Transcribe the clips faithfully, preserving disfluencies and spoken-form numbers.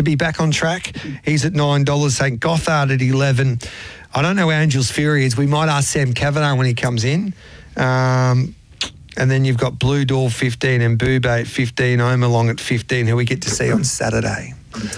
to be back on track. He's at nine dollars. Saint Gothard at eleven. I don't know where Angel's Fury is. We might ask Sam Kavanagh when he comes in. Um, and then you've got Blue Door fifteen and Boobay at fifteen. I'm along at fifteen, who we get to see on Saturday.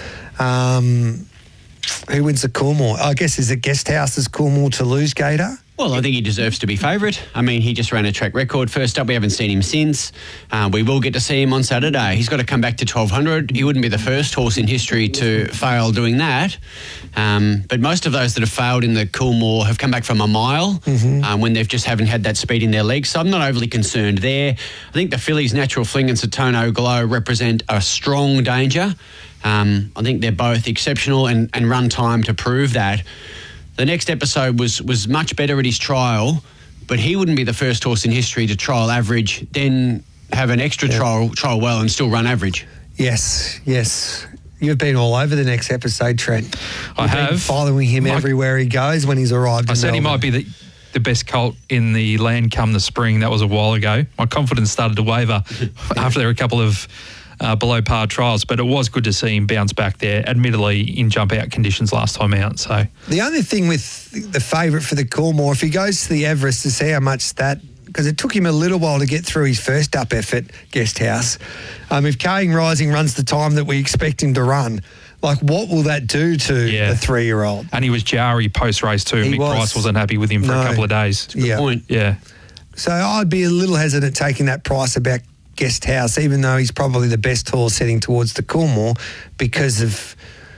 Um, who wins the Coolmore? I guess is it Guest House's Coolmore to lose, Gator? Well, I think he deserves to be favourite. I mean, he just ran a track record. First up, we haven't seen him since. Uh, we will get to see him on Saturday. He's got to come back to twelve hundred. He wouldn't be the first horse in history to fail doing that. Um, but most of those that have failed in the Coolmore have come back from a mile mm-hmm. um, when they've just haven't had that speed in their legs. So I'm not overly concerned there. I think the fillies, Natural Fling and Satono Glow, represent a strong danger. Um, I think they're both exceptional and, and run time to prove that. The next episode was was much better at his trial, but he wouldn't be the first horse in history to trial average, then have an extra yeah. trial trial well and still run average. Yes, yes. You've been all over the next episode, Trent. You've I have. Been following him Mike, everywhere he goes when he's arrived I in said Melbourne. he might be the, the best colt in the land come the spring. That was a while ago. My confidence started to waver after there were a couple of Uh, below par trials, but it was good to see him bounce back there, admittedly in jump out conditions last time out. So the only thing with the favourite for the Coolmore, if he goes to the Everest to see how much that, because it took him a little while to get through his first up effort, Guest House. Um, if Carring Rising runs the time that we expect him to run, like what will that do to yeah. the three-year-old? And he was jarry post-race too. He Mick was. Price wasn't happy with him for no. a couple of days. Good yeah. point. Yeah. So I'd be a little hesitant taking that price about Guest House, even though he's probably the best horse heading towards the Coolmore, because of,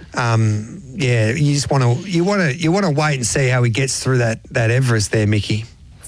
um, yeah, you just want to you want to you want to wait and see how he gets through that that Everest there, Mickey.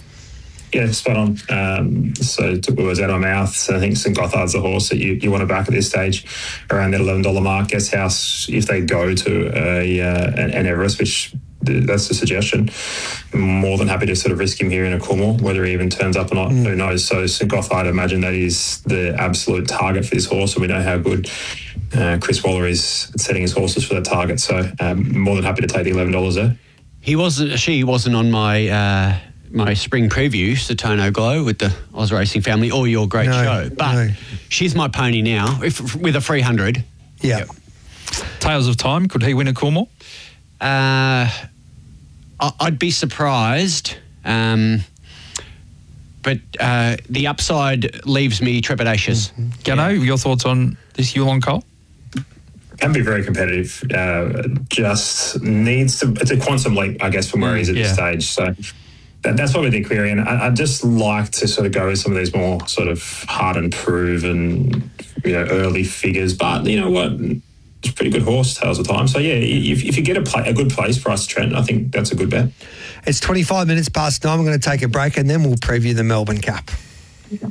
Yeah, spot on. Um, so took the words out of my mouth. So I think Saint Gothard's the horse that you, you want to back at this stage around that eleven dollars mark. Guest House, if they go to a uh, an, an Everest, which that's the suggestion, I'm more than happy to sort of risk him here in a Coolmore, whether he even turns up or not, mm. who knows. So Saint Gothard, I imagine that is the absolute target for this horse, and we know how good uh, Chris Waller is at setting his horses for that target. So um, more than happy to take the eleven dollars there. He wasn't, she wasn't on my uh, my spring preview, Satono Glow, with the Oz Racing family, or your great no, show. But no. she's my pony now, if, with a three hundred. Yeah. Yep. Tales of Time, could he win a Coolmore? Uh, I'd be surprised, um, but uh, the upside leaves me trepidatious. Mm-hmm. Gano, yeah. your thoughts on this Yulon Colt? Can be very competitive. Uh, just needs to, it's a quantum leap, I guess, from where he is at yeah. this stage. So that, that's what we think, Query. And I, I just like to sort of go with some of these more sort of hard and proven, you know, early figures. But you know what? It's a pretty good horse, Tales of Time. So, yeah, if, if you get a, play, a good place for us, Trent, I think that's a good bet. It's twenty-five minutes past nine. We're going to take a break and then we'll preview the Melbourne Cup. Yeah.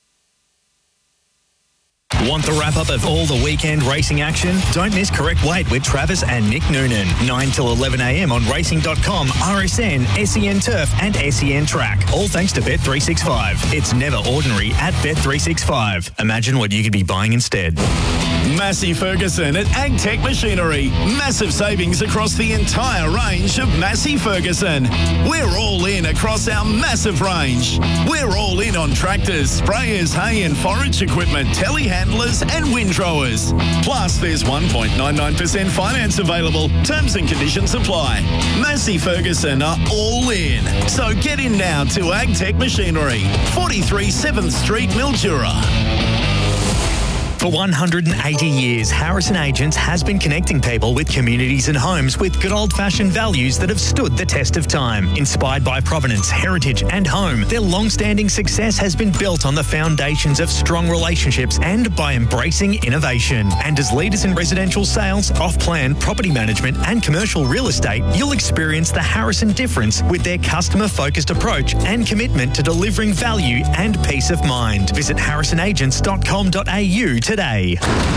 Want the wrap-up of all the weekend racing action? Don't miss Correct Weight with Travis and Nick Noonan. nine till eleven a m on racing dot com, R S N, S E N Turf and S E N Track. All thanks to Bet three sixty-five. It's never ordinary at Bet three sixty-five. Imagine what you could be buying instead. Massey Ferguson at AgTech Machinery. Massive savings across the entire range of Massey Ferguson. We're all in across our massive range. We're all in on tractors, sprayers, hay and forage equipment, telehandlers and windrowers. Plus, there's one point nine nine percent finance available. Terms and conditions apply. Massey Ferguson are all in. So get in now to AgTech Machinery, forty-three seventh Street, Mildura. For one hundred eighty years, Harrison Agents has been connecting people with communities and homes with good old-fashioned values that have stood the test of time. Inspired by provenance, heritage and home, their long-standing success has been built on the foundations of strong relationships and by embracing innovation. And as leaders in residential sales, off-plan property management and commercial real estate, you'll experience the Harrison difference with their customer-focused approach and commitment to delivering value and peace of mind. Visit harrison agents dot com dot a u today. Today.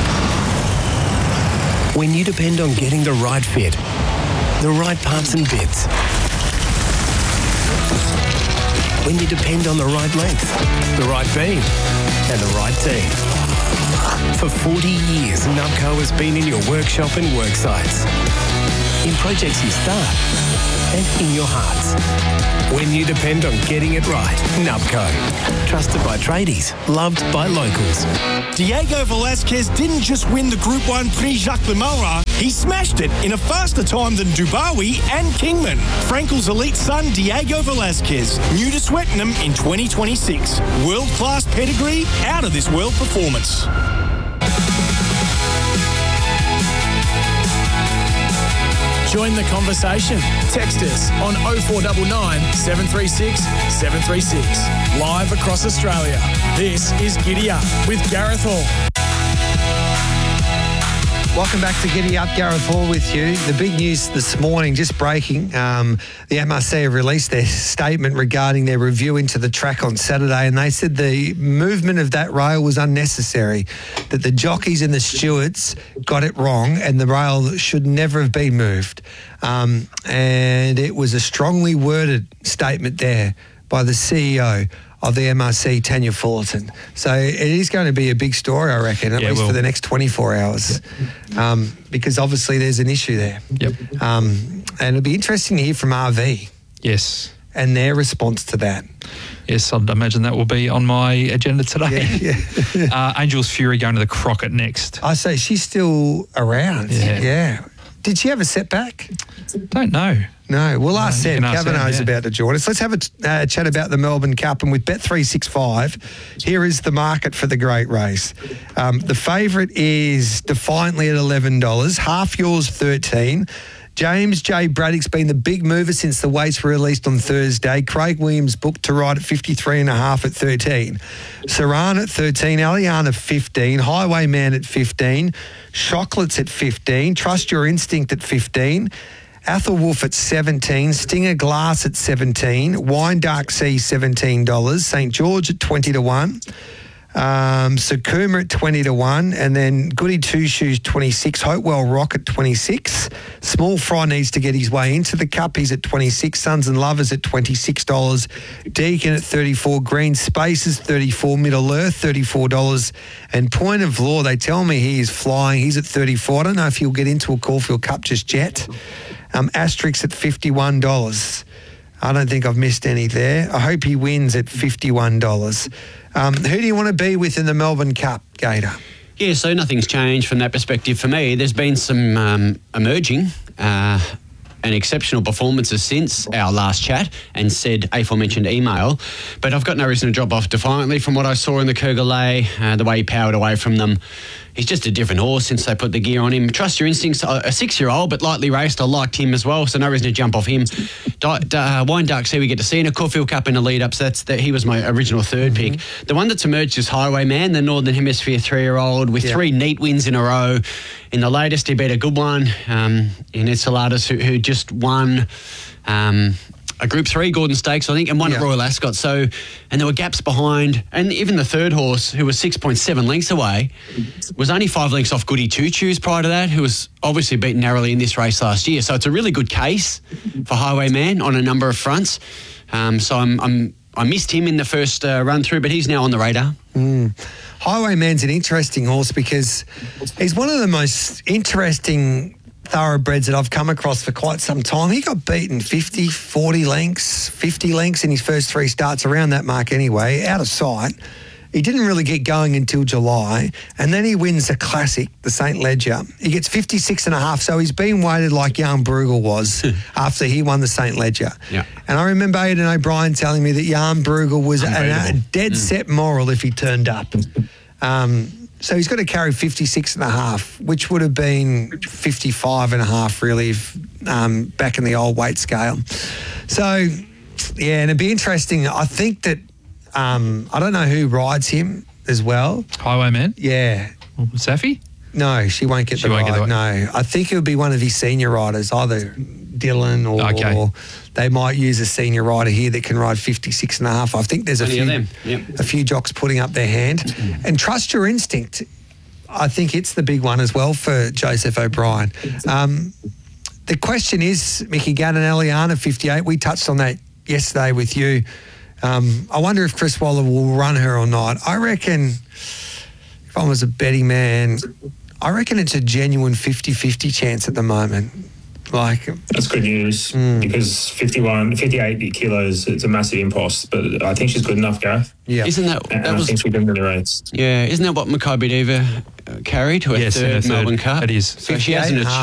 When you depend on getting the right fit, the right parts and bits, when you depend on the right length, the right beam, and the right team. For forty years, Nubco has been in your workshop and work sites, in projects you start, and in your hearts. When you depend on getting it right, Nubco. Trusted by tradies, loved by locals. Diego Velasquez didn't just win the Group one Prix Jacques Le Maurrat, he smashed it in a faster time than Dubawi and Kingman. Frankel's elite son, Diego Velasquez, new to Swettenham in twenty twenty-six. World-class pedigree, out-of-this-world performance. Join the conversation. Text us on oh four nine nine, seven three six, seven three six. Live across Australia. This is Giddy Up with Gareth Hall. Welcome back to Giddy Up, Gareth Hall with you. The big news this morning, just breaking, um, the M R C have released their statement regarding their review into the track on Saturday, and they said the movement of that rail was unnecessary, that the jockeys and the stewards got it wrong and the rail should never have been moved. Um, and it was a strongly worded statement there by the C E O of the M R C, Tanya Fullerton. So it is going to be a big story, I reckon, at Yeah, least well, for the next twenty-four hours, um, because obviously there's an issue there. Yep. Um, and it'll be interesting to hear from R V Yes. and their response to that. Yes, I'd imagine that will be on my agenda today. Yeah, yeah. uh, Angel's Fury going to the Crockett next. I say she's still around. Yeah. yeah. Did she have a setback? Don't know. No. We'll ask you Sam. can ask Sam, Kavanagh's yeah. about to join us. Let's have a t- uh, chat about the Melbourne Cup. And with Bet three sixty-five, here is the market for the great race. Um, the favourite is defiantly at eleven dollars. Half yours, thirteen dollars. James J. Braddock's been the big mover since the weights were released on Thursday. Craig Williams booked to ride at fifty-three and a half at thirteen. Saran at thirteen. Aliana fifteen. Highwayman at fifteen. Chocolates at fifteen. Trust Your Instinct at fifteen. Athelwolf at seventeen. Stinger Glass at seventeen. Wine Dark Sea seventeen dollars. St George at twenty to one. Um, Sakuma at twenty to one, and then Goody Two Shoes twenty-six, Hopewell Rock at twenty-six. Small Fry needs to get his way into the Cup. He's at twenty-six. Sons and Lovers at twenty-six dollars. Deacon at thirty-four. Green Spaces thirty-four. Middle Earth thirty-four dollars. And Point of Law, they tell me he is flying. He's at thirty-four. I don't know if he'll get into a Caulfield Cup just yet. Um, Asterix at fifty-one dollars. I don't think I've missed any there. I hope he wins at fifty-one dollars. Um, who do you want to be with in the Melbourne Cup, Gator? Yeah, so nothing's changed from that perspective for me. There's been some um, emerging uh, and exceptional performances since our last chat and said aforementioned email, but I've got no reason to drop off defiantly from what I saw in the Kerguelen, uh, the way he powered away from them. He's just a different horse since they put the gear on him. Trust Your Instincts, a six-year-old, but lightly raced. I liked him as well, so no reason to jump off him. Di- uh, Wine Dark Sea we get to see in a Caulfield Cup in the lead-up, so that's the, he was my original third mm-hmm. pick. The one that's emerged is Highwayman, the Northern Hemisphere three-year-old with yeah. three neat wins in a row. In the latest, he beat a good one um, in Enceladus, who, who just won... Um, a Group three Gordon Stakes, I think, and one yeah. at Royal Ascot. So, and there were gaps behind. And even the third horse, who was six point seven lengths away, was only five lengths off Goody Two Shoes prior to that, who was obviously beaten narrowly in this race last year. So it's a really good case for Highwayman on a number of fronts. Um, so I'm, I'm, I missed him in the first uh, run through, but he's now on the radar. Mm. Highwayman's an interesting horse because he's one of the most interesting thoroughbreds that I've come across for quite some time. He got beaten fifty, forty lengths, fifty lengths in his first three starts, around that mark anyway, out of sight. He didn't really get going until July, and then he wins a classic, the Saint Ledger. He gets fifty-six and a half, so he's been weighted like Jan Bruegel was after he won the Saint Ledger. Yeah. And I remember Aidan O'Brien telling me that Jan Bruegel was a, a dead mm. set moral if he turned up. Um, So he's got to carry fifty-six and a half, which would have been fifty-five and a half really if, um, back in the old weight scale. So, yeah, and it'd be interesting. I think that, um, I don't know who rides him as well. Highwayman? Yeah. Safi? No, she won't get she the won't ride. Get the no, I think it would be one of his senior riders, either Dylan or, okay. or they might use a senior rider here that can ride fifty-six and a half. I think there's a Any few, of them. Yep. a few jocks putting up their hand. And Trust Your Instinct, I think it's the big one as well for Joseph O'Brien. Um, the question is, Mickey Gannon, Eliana, fifty-eight. We touched on that yesterday with you. Um, I wonder if Chris Waller will run her or not. I reckon, if I was a betting man, I reckon it's a genuine fifty-fifty chance at the moment. Like, That's good news Mm. because fifty-one, fifty-eight kilos, it's a massive impost, but I think she's good enough, Gareth. yeah. Isn't that And that I was think she can win the race. yeah? Isn't that what Maccabi Diva uh, carried to her Yes, in her third third. Melbourne Cup? It is. So she hasn't fifty-eight and a half.